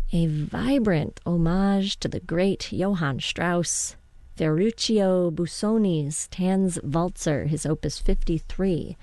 A vibrant homage to the great Johann Strauss. Ferruccio Busoni's Tanz Walzer, his opus 53,